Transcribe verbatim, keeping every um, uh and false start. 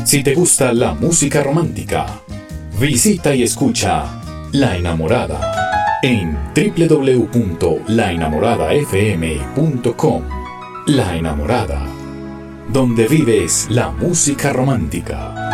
Si te gusta la música romántica, visita y escucha La Enamorada en doble u doble u doble u punto la enamorada f m punto com. La Enamorada, donde vives la música romántica.